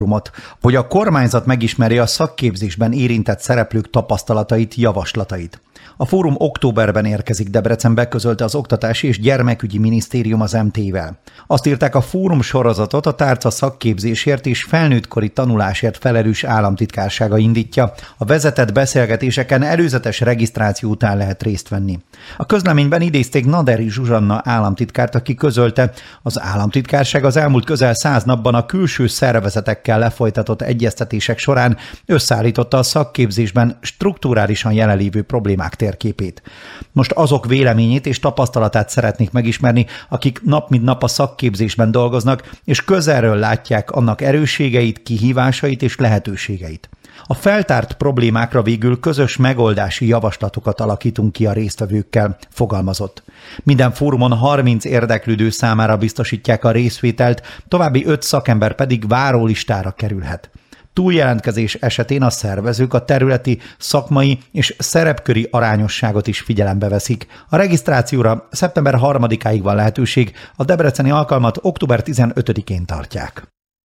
hogy a kormányzat megismerje a szakképzésben érintett szereplők tapasztalatait, javaslatait. A fórum októberben érkezik Debrecenbe, közölte az Oktatási és Gyermekügyi Minisztérium az MT-vel. Azt írták, a fórum sorozatot a tárca szakképzésért és felnőttkori tanulásért felelős államtitkársága indítja. A vezetett beszélgetéseken előzetes regisztráció után lehet részt venni. A közleményben idézték Naderi Zsuzsanna államtitkárt, aki közölte, az államtitkárság az elmúlt közel 100 napban a külső szervezetekkel lefolytatott egyeztetések során összeállította a szakképzésben strukturálisan jelenlévő problémák térképét. Most azok véleményét és tapasztalatát szeretnék megismerni, akik nap mint nap a szakképzésben dolgoznak, és közelről látják annak erősségeit, kihívásait és lehetőségeit. A feltárt problémákra végül közös megoldási javaslatokat alakítunk ki a résztvevőkkel, fogalmazott. Minden fórumon 30 érdeklődő számára biztosítják a részvételt, további 5 szakember pedig várólistára kerülhet. Túljelentkezés esetén a szervezők a területi, szakmai és szerepköri arányosságot is figyelembe veszik. A regisztrációra szeptember 3-áig van lehetőség, a debreceni alkalmat október 15-én tartják.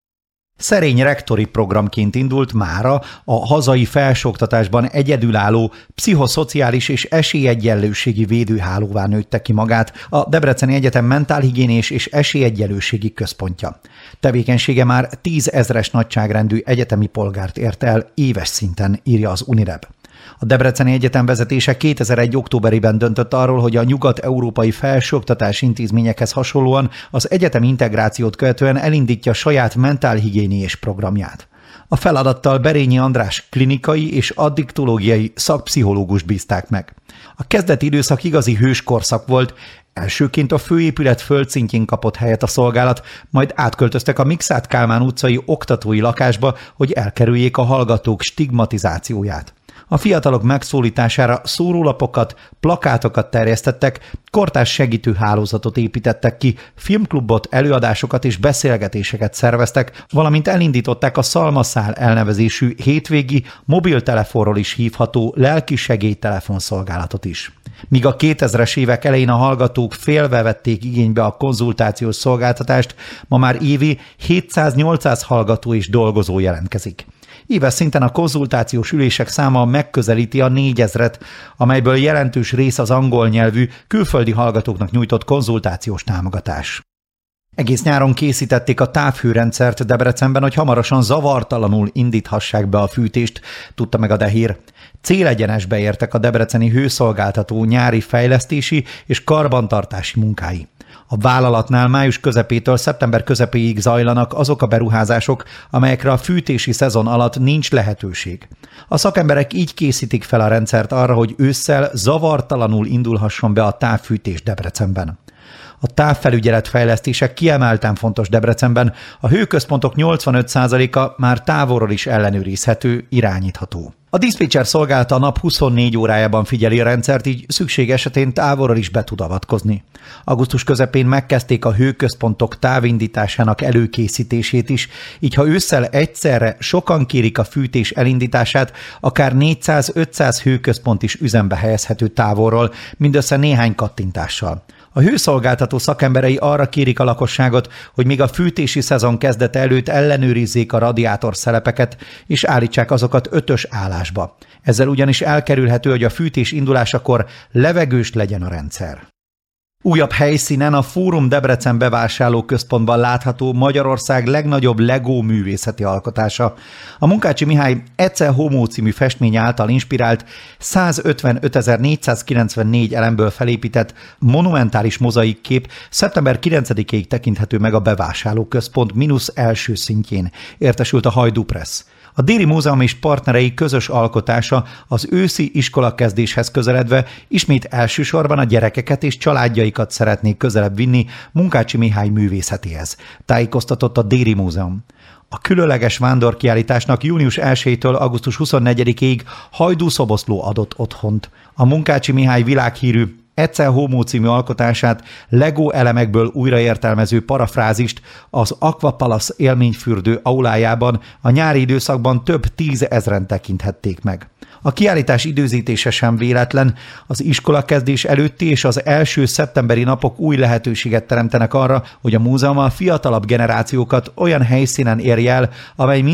Szerény rektori programként indult mára a hazai felsőoktatásban egyedülálló pszichoszociális és esélyegyenlőségi védőhálóvá nőtte ki magát a Debreceni Egyetem Mentálhigiénés és Esélyegyenlőségi Központja. Tevékenysége már 10 000-es nagyságrendű egyetemi polgárt ért el éves szinten, írja az Unireb. A Debreceni Egyetem vezetése 2001. októberében döntött arról, hogy a nyugat-európai felsőoktatási intézményekhez hasonlóan az egyetemi integrációt követően elindítja saját mentálhigiéniés programját. A feladattal Berényi András klinikai és addiktológiai szakpszichológus bízták meg. A kezdeti időszak igazi hőskorszak volt, elsőként a főépület földszintjén kapott helyet a szolgálat, majd átköltöztek a Mikszáth Kálmán utcai oktatói lakásba, hogy elkerüljék a hallgatók stigmatizációját. A fiatalok megszólítására szórólapokat, plakátokat terjesztettek, kortárs segítő hálózatot építettek ki, filmklubot, előadásokat és beszélgetéseket szerveztek, valamint elindították a Szalmaszál elnevezésű hétvégi, mobiltelefonról is hívható lelkisegély telefonszolgálatot is. Míg a 2000-es évek elején a hallgatók félve vették igénybe a konzultációs szolgáltatást, ma már évi 700-800 hallgató és dolgozó jelentkezik. Éves szinten a konzultációs ülések száma megközelíti a 4000-et, amelyből jelentős rész az angol nyelvű, külföldi hallgatóknak nyújtott konzultációs támogatás. Egész nyáron készítették a távhőrendszert Debrecenben, hogy hamarosan zavartalanul indíthassák be a fűtést, tudta meg a Dehír. Célegyenesbe értek a debreceni hőszolgáltató nyári fejlesztési és karbantartási munkái. A vállalatnál május közepétől szeptember közepéig zajlanak azok a beruházások, amelyekre a fűtési szezon alatt nincs lehetőség. A szakemberek így készítik fel a rendszert arra, hogy ősszel zavartalanul indulhasson be a távfűtés Debrecenben. A távfelügyelet fejlesztése kiemelten fontos Debrecenben, a hőközpontok 85%-a már távolról is ellenőrizhető, irányítható. A diszpécser szolgálata a nap 24 órájában figyeli a rendszert, így szükség esetén távolról is be tud avatkozni. Augusztus közepén megkezdték a hőközpontok távindításának előkészítését is, így ha ősszel egyszerre sokan kérik a fűtés elindítását, akár 400-500 hőközpont is üzembe helyezhető távolról, mindössze néhány kattintással. A hőszolgáltató szakemberei arra kérik a lakosságot, hogy még a fűtési szezon kezdete előtt ellenőrizzék a radiátorszelepeket, és állítsák azokat 5-ös állásba. Ezzel ugyanis elkerülhető, hogy a fűtés indulásakor levegős legyen a rendszer. Újabb helyszínen a Fórum Debrecen bevásárlóközpontban látható Magyarország legnagyobb Lego művészeti alkotása. A Munkácsi Mihály Ecce Homo című festmény által inspirált 155.494 elemből felépített monumentális mozaikkép szeptember 9-ig tekinthető meg a bevásárlóközpont első szintjén, értesült a Hajdú Press. A Déri Múzeum és partnerei közös alkotása az őszi iskolakezdéshez közeledve ismét elsősorban a gyerekeket és családjaikat szeretnék közelebb vinni Munkácsi Mihály művészetéhez, tájékoztatott a Déri Múzeum. A különleges vándorkiállításnak június 1-től augusztus 24-ig Hajdú Szoboszló adott otthont. A Munkácsi Mihály világhírű Ecce Homo című alkotását Lego elemekből újraértelmező parafrázist az Aquapalace élményfürdő aulájában a nyári időszakban több 10 000-en tekinthették meg. A kiállítás időzítése sem véletlen, az iskolakezdés előtti és az első szeptemberi napok új lehetőséget teremtenek arra, hogy a múzeum a fiatalabb generációkat olyan helyszínen érje el, amely